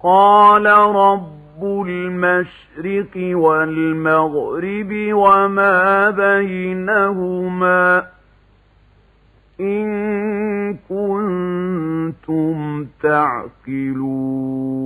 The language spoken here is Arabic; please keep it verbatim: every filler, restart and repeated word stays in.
قال رب المشرق والمغرب وما بينهما إن كنتم تعقلون